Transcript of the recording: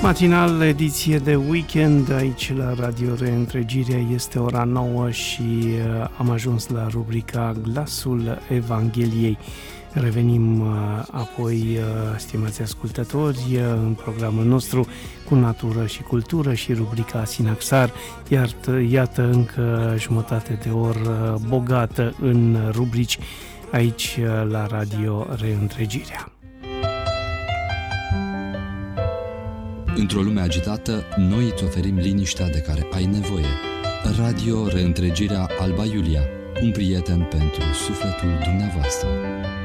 Matinal, ediție de weekend, aici la Radio Reîntregirea, este ora 9 și am ajuns la rubrica Glasul Evangheliei. Revenim apoi, stimați ascultători, în programul nostru cu natură și cultură și rubrica Sinaxar, iar iată încă jumătate de oră bogată în rubrici aici la Radio Reîntregirea. Într-o lume agitată, noi îți oferim liniștea de care ai nevoie. Radio Reîntregirea Alba Iulia, un prieten pentru sufletul dumneavoastră.